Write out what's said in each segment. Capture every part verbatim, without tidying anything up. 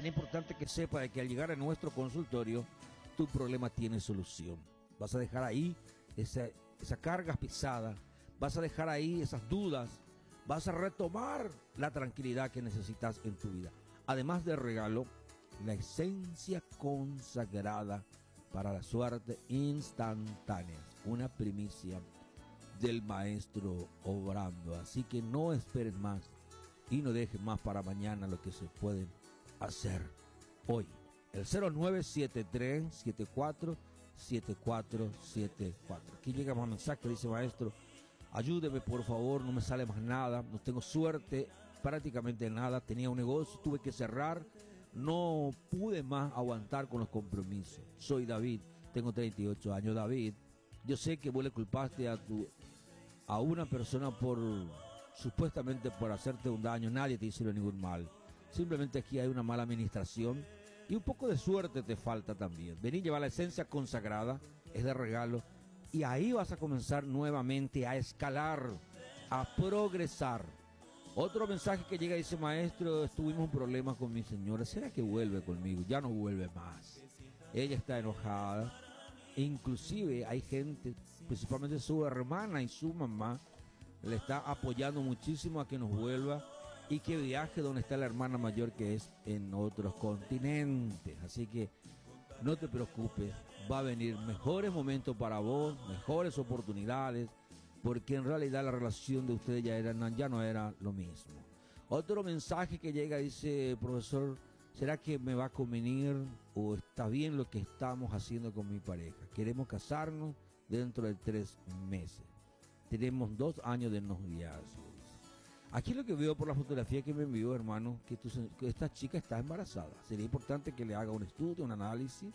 Será importante que sepa de que al llegar a nuestro consultorio, tu problema tiene solución. Vas a dejar ahí esa, esa carga pesada, vas a dejar ahí esas dudas, vas a retomar la tranquilidad que necesitas en tu vida. Además del regalo, la esencia consagrada para la suerte instantánea, una primicia del maestro obrando. Así que no esperes más y no dejes más para mañana lo que se puede hacer hoy. El cero nueve siete tres siete cuatro siete cuatro siete cuatro. Aquí llega más mensaje, dice: maestro, ayúdeme por favor, no me sale más nada, no tengo suerte, prácticamente nada, tenía un negocio, tuve que cerrar, no pude más aguantar con los compromisos. Soy David, tengo treinta y ocho años. David, yo sé que vos le culpaste a tu a una persona por supuestamente por hacerte un daño. Nadie te hizo ningún mal, simplemente aquí hay una mala administración y un poco de suerte te falta también. Vení, lleva la esencia consagrada, es de regalo, y ahí vas a comenzar nuevamente a escalar, a progresar. Otro mensaje que llega dice: maestro, tuvimos un problema con mi señora, ¿será que vuelve conmigo? Ya no vuelve más, ella está enojada. Inclusive hay gente, principalmente su hermana y su mamá, le está apoyando muchísimo a que nos vuelva y que viaje donde está la hermana mayor, que es en otros continentes. Así que no te preocupes, va a venir mejores momentos para vos, mejores oportunidades, porque en realidad la relación de ustedes ya, era, ya no era lo mismo. Otro mensaje que llega dice: profesor, ¿será que me va a convenir o está bien lo que estamos haciendo con mi pareja? Queremos casarnos dentro de tres meses. Tenemos dos años de noviazgo. Aquí lo que veo por la fotografía que me envió, hermano, que, tu, que esta chica está embarazada. Sería importante que le haga un estudio, un análisis,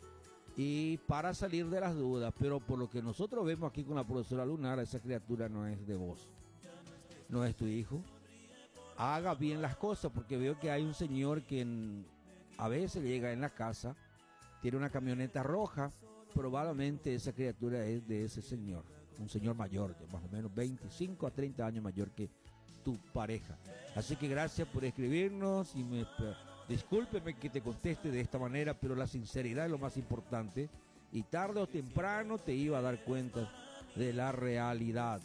y para salir de las dudas. Pero por lo que nosotros vemos aquí con la profesora Lunar, esa criatura no es de vos, no es tu hijo. Haga bien las cosas, porque veo que hay un señor que en, a veces llega en la casa, tiene una camioneta roja. Probablemente esa criatura es de ese señor, un señor mayor, de más o menos veinticinco a treinta años mayor que tu pareja. Así que gracias por escribirnos y me, discúlpeme que te conteste de esta manera, pero la sinceridad es lo más importante y tarde o temprano te iba a dar cuenta de la realidad,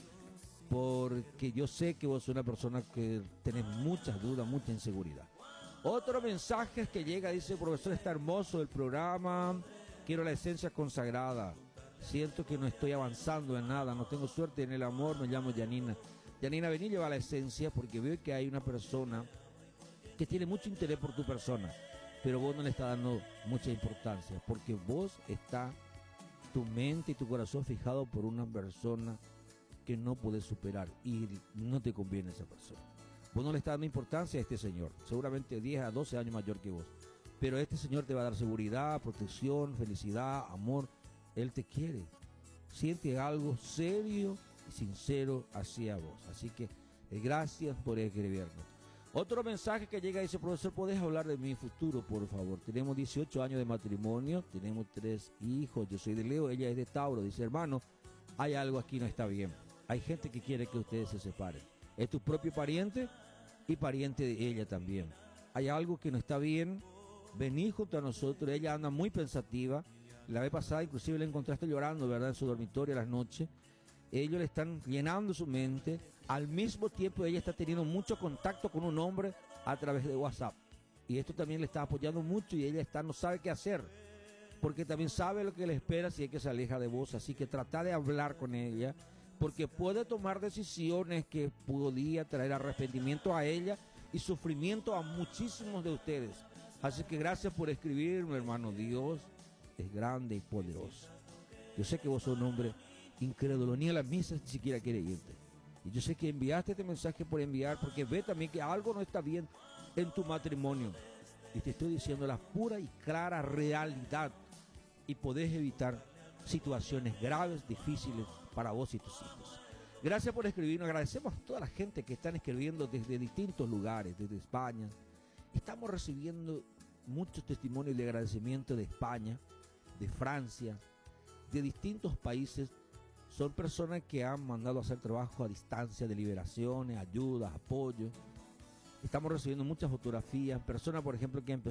porque yo sé que vos sos una persona que tenés muchas dudas, mucha inseguridad. Otro mensaje que llega dice: profesor, está hermoso el programa, quiero la esencia consagrada, siento que no estoy avanzando en nada, no tengo suerte en el amor, me llamo Yanina. Yanina, vení, lleva la esencia, porque veo que hay una persona que tiene mucho interés por tu persona, pero vos no le estás dando mucha importancia, porque vos está tu mente y tu corazón fijado por una persona que no puedes superar y no te conviene esa persona. Vos no le estás dando importancia a este señor, seguramente diez a doce años mayor que vos, pero este señor te va a dar seguridad, protección, felicidad, amor. Él te quiere, siente algo serio y sincero hacia vos. Así que eh, gracias por escribirnos. Otro mensaje que llega dice: profesor, ¿podés hablar de mi futuro, por favor? Tenemos dieciocho años de matrimonio, tenemos tres hijos, yo soy de Leo, ella es de Tauro. Dice: hermano, hay algo aquí no está bien, hay gente que quiere que ustedes se separen, es tu propio pariente y pariente de ella también. Hay algo que no está bien, vení junto a nosotros. Ella anda muy pensativa, la vez pasada inclusive la encontraste llorando, ¿verdad?, en su dormitorio a las noches. Ellos le están llenando su mente. Al mismo tiempo ella está teniendo mucho contacto con un hombre a través de WhatsApp, y esto también le está apoyando mucho, y ella está no sabe qué hacer, porque también sabe lo que le espera si es que se aleja de vos. Así que trata de hablar con ella, porque puede tomar decisiones que podría traer arrepentimiento a ella y sufrimiento a muchísimos de ustedes. Así que gracias por escribirme, hermano. Dios es grande y poderoso. Yo sé que vos sos un hombre incrédulo, ni a la misa ni siquiera quiere irte, y yo sé que enviaste este mensaje por enviar, porque ve también que algo no está bien en tu matrimonio, y te estoy diciendo la pura y clara realidad, y podés evitar situaciones graves, difíciles para vos y tus hijos. Gracias por escribirnos. Agradecemos a toda la gente que están escribiendo desde distintos lugares, desde España. Estamos recibiendo muchos testimonios de agradecimiento de España, de Francia, de distintos países. Son personas que han mandado a hacer trabajo a distancia de liberaciones, ayudas, apoyo. Estamos recibiendo muchas fotografías. Personas, por ejemplo, que han